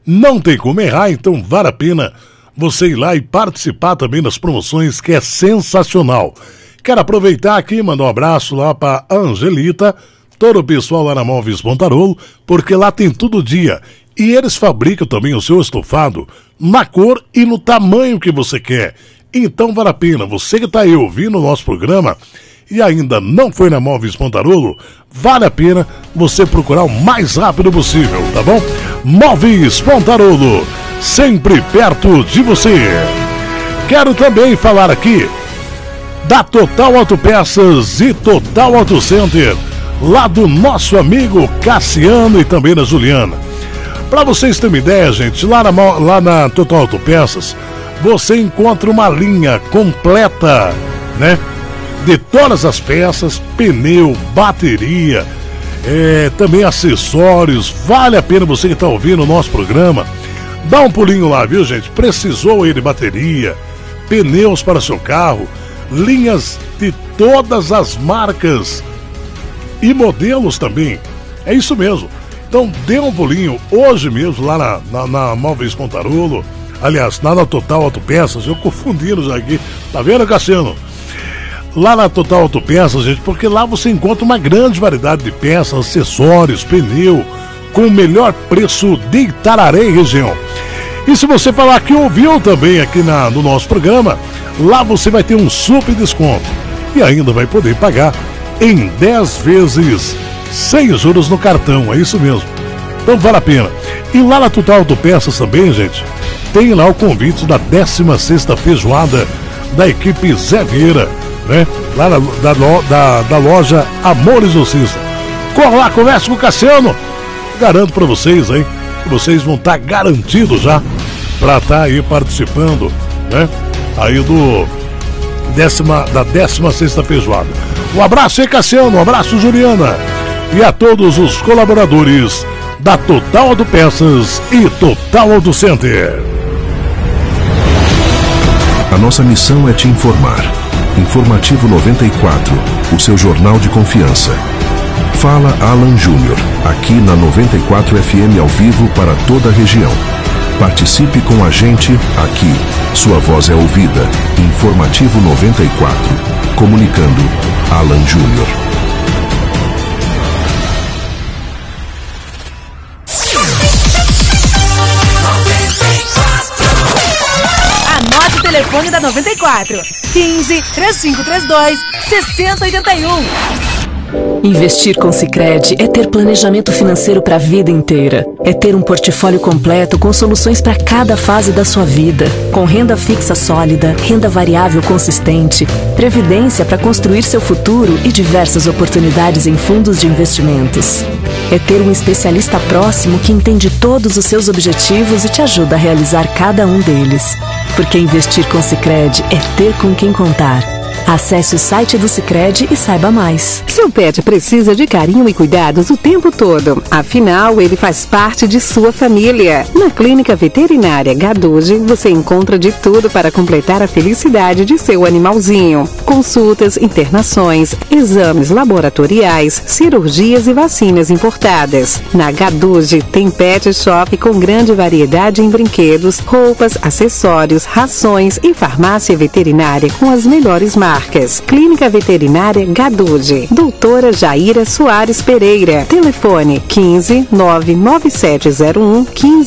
Não tem como errar, então vale a pena você ir lá e participar também das promoções, que é sensacional. Quero aproveitar aqui e mandar um abraço lá para Angelita, todo o pessoal lá na Móveis Pontarolo, porque lá tem todo dia. E eles fabricam também o seu estofado na cor e no tamanho que você quer. Então vale a pena, você que está aí ouvindo o nosso programa e ainda não foi na Móveis Pontarolo, vale a pena você procurar o mais rápido possível, tá bom? Móveis Pontarolo, sempre perto de você. Quero também falar aqui da Total Autopeças e Total Auto Center, lá do nosso amigo Cassiano e também da Juliana. Para vocês terem uma ideia, gente, lá na Total Autopeças, você encontra uma linha completa, né? De todas as peças, pneu, bateria, também acessórios. Vale a pena você que está ouvindo o nosso programa. Dá um pulinho lá, viu, gente? Precisou aí de bateria, pneus para seu carro, linhas de todas as marcas e modelos também. É isso mesmo. Então dê um pulinho hoje mesmo lá na Móveis Pontarolo. Aliás, lá na Total Autopeças, eu confundindo já aqui. Tá vendo, Cassiano? Lá na Total Autopeças, gente, porque lá você encontra uma grande variedade de peças, acessórios, pneu, com o melhor preço de Itararé e região. E se você falar que ouviu também aqui no nosso programa, lá você vai ter um super desconto. E ainda vai poder pagar em 10 vezes sem juros no cartão, é isso mesmo. Então vale a pena. E lá na Total Autopeças também, gente, tem lá o convite da 16ª feijoada da equipe Zé Vieira, né? Lá da loja Amor e Justiça. Corra lá, converse com o Cassiano. Garanto pra vocês aí, que vocês vão estar garantidos já pra estar aí participando, né? Aí da 16ª feijoada. Um abraço aí, Cassiano, um abraço, Juliana. E a todos os colaboradores da Total Autopeças e Total Auto Center. A nossa missão é te informar. Informativo 94, o seu jornal de confiança. Fala Alan Júnior, aqui na 94 FM ao vivo para toda a região. Participe com a gente aqui. Sua voz é ouvida. Informativo 94. Comunicando, Alan Júnior. Anote o telefone da 94. 15 3532 6081. Investir com Sicredi é ter planejamento financeiro para a vida inteira. É ter um portfólio completo com soluções para cada fase da sua vida. Com renda fixa sólida, renda variável consistente, previdência para construir seu futuro e diversas oportunidades em fundos de investimentos. É ter um especialista próximo que entende todos os seus objetivos e te ajuda a realizar cada um deles. Porque investir com Sicredi é ter com quem contar. Acesse o site do Sicredi e saiba mais. Seu pet precisa de carinho e cuidados o tempo todo. Afinal, ele faz parte de sua família. Na Clínica Veterinária Gaduge, você encontra de tudo para completar a felicidade de seu animalzinho. Consultas, internações, exames laboratoriais, cirurgias e vacinas importadas. Na Gaduge tem pet shop com grande variedade em brinquedos, roupas, acessórios, rações e farmácia veterinária com as melhores marcas. Clínica Veterinária Gaduge. Doutora Jaira Soares Pereira. Telefone 15 99701 15